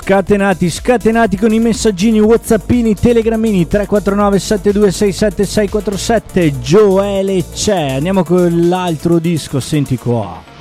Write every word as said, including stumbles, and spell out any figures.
Scatenati, scatenati con i messaggini, whatsappini, telegramini. Tre quattro nove sette due sei sette sei quattro sette. Joele c'è. Andiamo con l'altro disco, senti qua.